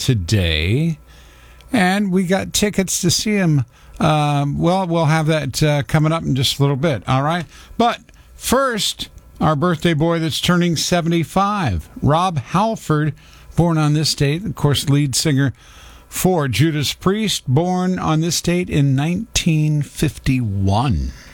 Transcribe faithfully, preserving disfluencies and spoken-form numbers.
today, and we got tickets to see him. Um, well, we'll have that uh, coming up in just a little bit, all right? But first, our birthday boy that's turning seventy-five, Rob Halford, born on this date, of course, lead singer for Judas Priest, born on this date in nineteen fifty-one.